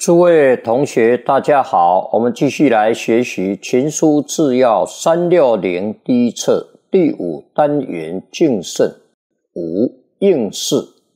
诸位同学大家好，我们继续来学习群书治要360第一册第5单元敬慎5应试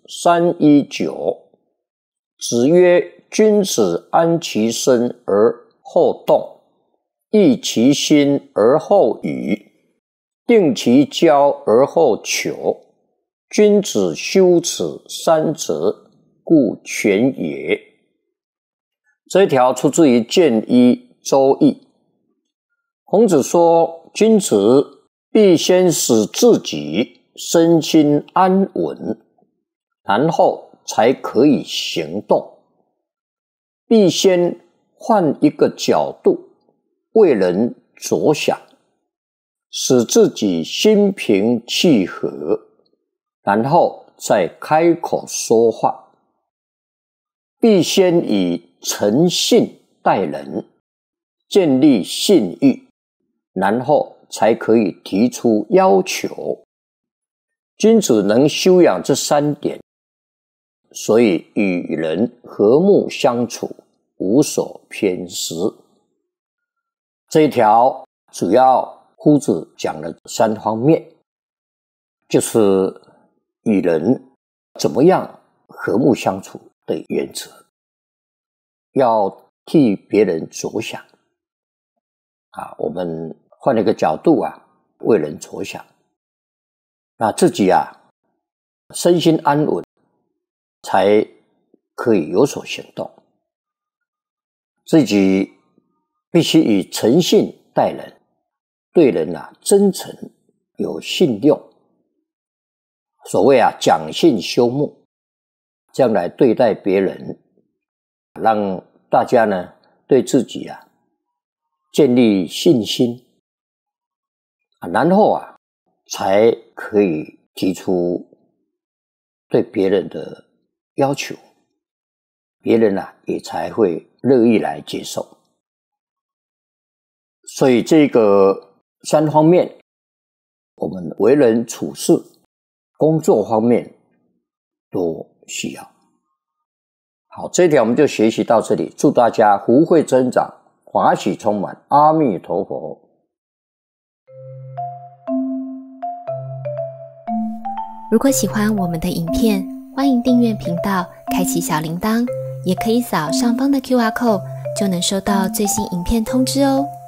319。子曰：君子安其身而后动，抑其心而后语，定其交而后求。君子修此三则，故全也。这一条出自于《谏一周易》。孔子说，君子必先使自己身心安稳，然后才可以行动。必先换一个角度，为人着想，使自己心平气和，然后再开口说话。必先以诚信待人，建立信誉，然后才可以提出要求。君子能修养这3点，所以与人和睦相处，无所偏私。这一条主要夫子讲了3方面，就是与人怎么样和睦相处的原则，要替别人着想我们换了一个角度为人着想，那自己身心安稳，才可以有所行动。自己必须以诚信待人，对人真诚有信用，所谓讲信修睦，这样来对待别人，让大家呢对自己建立信心，然后才可以提出对别人的要求，别人也才会乐意来接受。所以这个3方面，我们为人处事、工作方面都需要。好，这一条我们就学习到这里，祝大家福慧增长，欢喜充满，阿弥陀佛。 如果喜欢我们的影片，欢迎订阅频道，开启小铃铛，也可以扫上方的 QR code， 就能收到最新影片通知哦。